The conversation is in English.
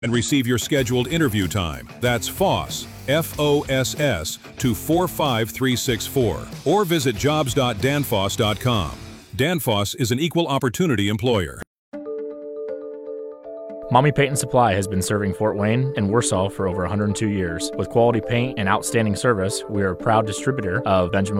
and receive your scheduled interview time. That's FOSS, F-O-S-S, to 45364. Or visit jobs.danfoss.com. Danfoss is an equal opportunity employer. Mommy Paint and Supply has been serving Fort Wayne and Warsaw for over 102 years. With quality paint and outstanding service, we are a proud distributor of Benjamin